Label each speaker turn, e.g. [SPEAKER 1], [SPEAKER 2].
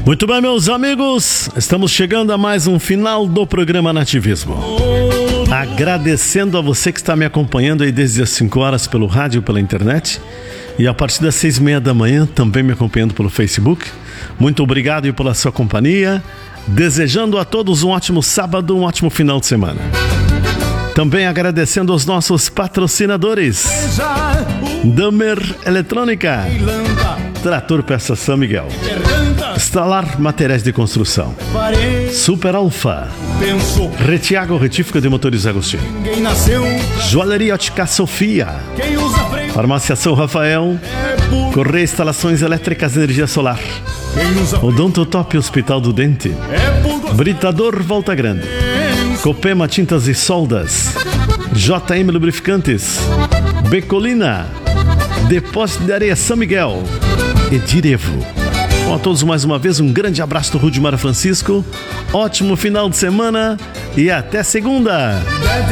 [SPEAKER 1] Muito bem, meus amigos, estamos chegando a mais um final do programa Nativismo. Agradecendo a você que está me acompanhando aí desde as 5 horas pelo rádio e pela internet, e a partir das 6:30 da manhã também me acompanhando pelo Facebook. Muito obrigado e pela sua companhia, desejando a todos um ótimo sábado, um ótimo final de semana. Também agradecendo aos nossos patrocinadores: Damer Eletrônica, Trator Peça São Miguel, Instalar Materiais de Construção, Super Alfa, Retiago Retífica de Motores Agostinho, Joalheria Ótica Sofia, Farmácia São Rafael, Correia Instalações Elétricas de Energia Solar, Odontotop Hospital do Dente, Britador Volta Grande, Copema Tintas e Soldas, JM Lubrificantes, Becolina, Depósito de Areia São Miguel e Direvo. Bom, a todos mais uma vez um grande abraço do Rudimar Francisco, ótimo final de semana e até segunda!